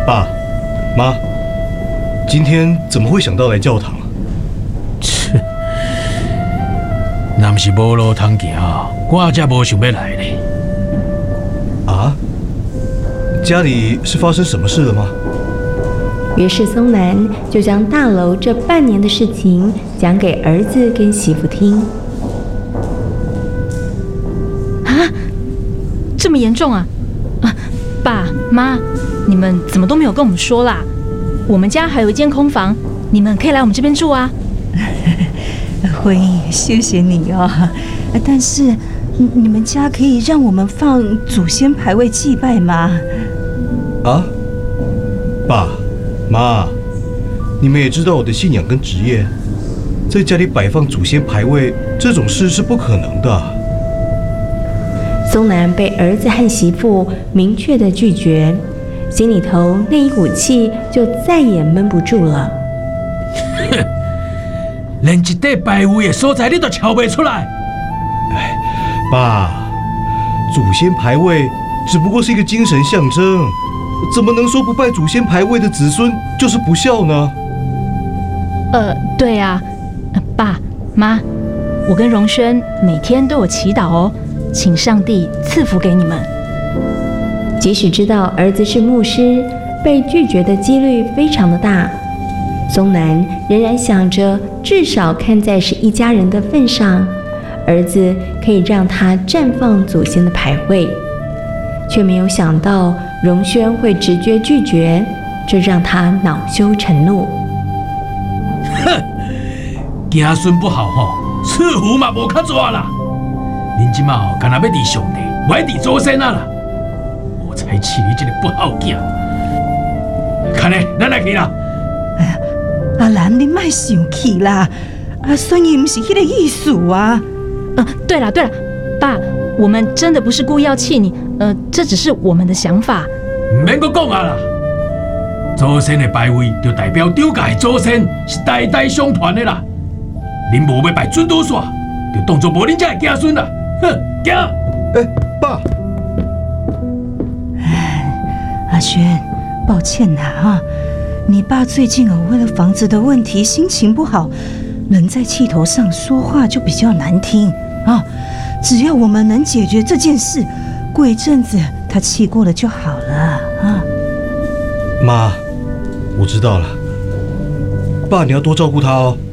爸妈，今天怎么会想到来教堂？ 切，若不是无路通行，我才无想要来呢。 啊？家里是发生什么事了吗？ 于是松南就将大楼这半年的事情讲给儿子跟媳妇听。 啊，这么严重啊？爸妈，你们怎么都没有跟我们说啦？我们家还有一间空房，你们可以来我们这边住啊。 辉，谢谢你哦。但是你们家可以让我们放祖先牌位祭拜吗？ 啊，爸妈，你们也知道我的信仰跟职业，在家里摆放祖先牌位这种事是不可能的。 松南被儿子和媳妇明确的拒绝，心里头那一股气就再也闷不住了。 连一块牌位的所在你都瞧不出来。 哎，爸，祖先牌位只不过是一个精神象征，怎么能说不拜祖先牌位的子孙就是不孝呢？ 对啊，爸妈，我跟荣轩每天都有祈祷哦，请上帝赐福给你们。 即使知道儿子是牧师，被拒绝的几率非常的大，松南仍然想着，至少看在是一家人的份上，儿子可以让他绽放祖先的牌位，却没有想到荣轩会直接拒绝，这让他恼羞成怒。 哼，子孙不好吼，赐福嘛无较大啦。恁即马吼，干那要伫上帝，不爱伫祖先啊啦！我才气你这个不好囝。看咧，咱来去啦。 哎呀，阿兰，你莫生气啦！孙姨不是迄个意思啊。 对了，爸，我们真的不是故意要气你，这只是我们的想法。 唔免阁讲啊啦！祖先的牌位就代表张家的祖先是代代相传的啦。恁无要拜准多煞，就当作无恁家的子孙啦。哼，行！ 哎，爸， 阿轩，抱歉啦啊，你爸最近为了房子的问题心情不好，人在气头上说话就比较难听啊。只要我们能解决这件事，过一阵子他气过了就好了啊。 妈，我知道了，爸你要多照顾他哦。